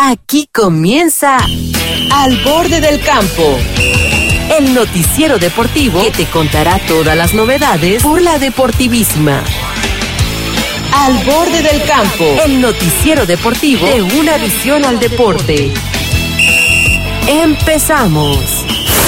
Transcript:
Aquí comienza Al Borde del Campo, el noticiero deportivo que te contará todas las novedades por la Deportivísima. Al Borde del Campo, el noticiero deportivo de una visión al deporte. ¡Empezamos!